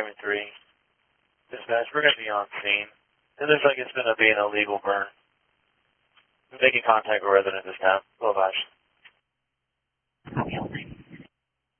Raymond 3. Dispatch, we're going to be on scene. It looks like it's going to be an illegal burn. We're making contact with resident this time. 12 hours.